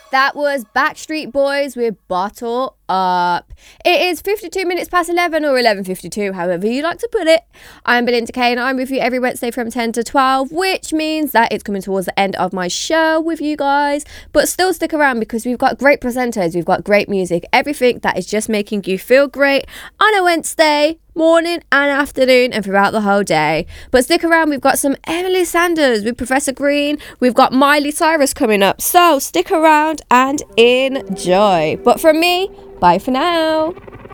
That was Backstreet Boys with Bottle Up. It is 52 minutes past 11 or 11:52, however you like to put it. I'm Belinda Kay and I'm with you every Wednesday from 10 to 12, which means that it's coming towards the end of my show with you guys. But still stick around because we've got great presenters, we've got great music, everything that is just making you feel great on a Wednesday morning and afternoon and throughout the whole day. But stick around, we've got some Emily Sanders with Professor Green, we've got Miley Cyrus coming up, so stick around and enjoy. But from me, bye for now.